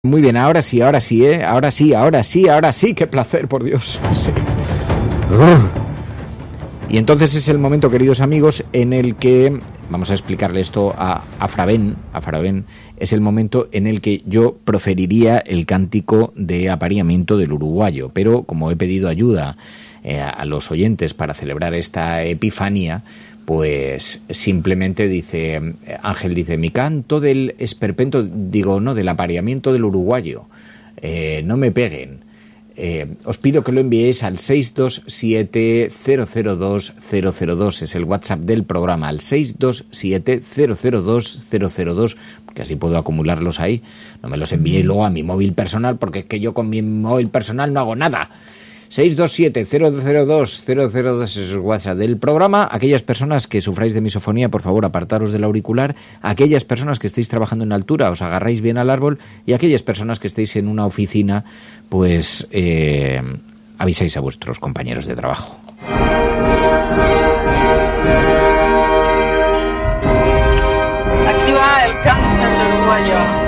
Muy bien, ahora sí, ahora sí, ahora sí, qué placer, por Dios. Sí. Y entonces es el momento, queridos amigos, en el que, vamos a explicarle esto a Fravén, es el momento en el que yo proferiría el cántico de apareamiento del uruguayo, pero como he pedido ayuda a los oyentes para celebrar esta epifanía, pues simplemente dice, Ángel dice, mi canto del esperpento, del apareamiento del uruguayo, no me peguen. Os pido que lo enviéis al 627-002-002, es el WhatsApp del programa, al 627-002-002, que así puedo acumularlos ahí. No me los enviéis luego a mi móvil personal, porque es que yo con mi móvil personal no hago nada. 627-002-002 es el WhatsApp del programa. Aquellas personas que sufráis de misofonía, por favor, apartaros del auricular. Aquellas personas que estéis trabajando en altura, os agarráis bien al árbol. Y aquellas personas que estéis en una oficina, pues avisáis a vuestros compañeros de trabajo. Aquí va el canto del uruguayo.